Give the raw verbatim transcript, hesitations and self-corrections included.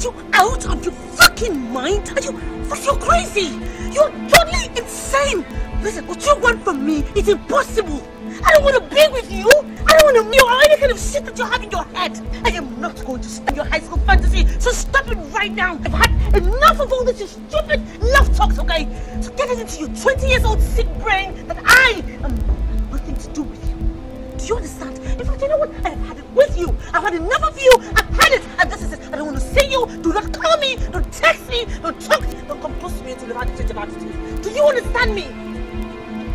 you out of your fucking mind? Are you, are you crazy? You're totally insane. Listen, what you want from me is impossible. I don't want to be with you. I don't want to know any kind of shit that you have in your head. I am not going to stand your high school fantasy, so stop it right now. I've had enough of all this stupid love talks, okay? So get it into your twenty years old sick brain that I am nothing to do with you. Do you understand? In fact, you know what? I have had it with you. I've had enough of you. I've had it. And this is it. I don't want to see you. Do not call me. Don't text me. Don't talk. Don't come close to me until you've had a change of attitude. Do you understand me?